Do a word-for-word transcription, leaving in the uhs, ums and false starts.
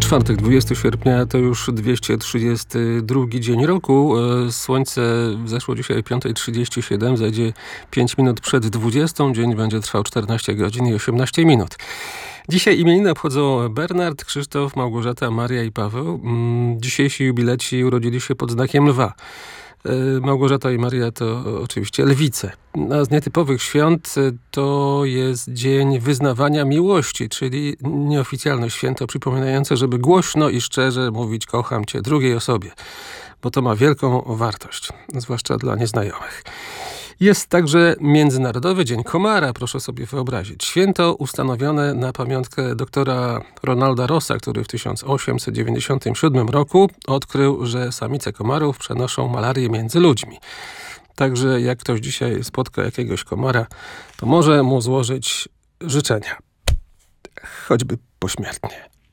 Czwartek, dwudziestego sierpnia, to już dwieście trzydziesty drugi dzień roku. Słońce zeszło dzisiaj o piąta trzydzieści siedem, zajdzie pięć minut przed dwudziestą. Dzień będzie trwał czternaście godzin i osiemnaście minut. Dzisiaj imieniny obchodzą Bernard, Krzysztof, Małgorzata, Maria i Paweł. Dzisiejsi jubileci urodzili się pod znakiem lwa. Małgorzata i Maria to oczywiście lwice. A z nietypowych świąt to jest Dzień Wyznawania Miłości, czyli nieoficjalne święto przypominające, żeby głośno i szczerze mówić kocham cię drugiej osobie, bo to ma wielką wartość, zwłaszcza dla nieznajomych. Jest także Międzynarodowy Dzień Komara, proszę sobie wyobrazić. Święto ustanowione na pamiątkę doktora Ronalda Rossa, który w tysiąc osiemset dziewięćdziesiątym siódmym roku odkrył, że samice komarów przenoszą malarię między ludźmi. Także jak ktoś dzisiaj spotka jakiegoś komara, to może mu złożyć życzenia, choćby pośmiertnie.